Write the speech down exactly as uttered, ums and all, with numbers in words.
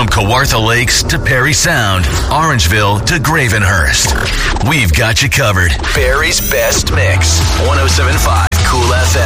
From Kawartha Lakes to Perry Sound, Orangeville to Gravenhurst. We've got you covered. Barry's Best Mix. one oh seven point five Cool F M.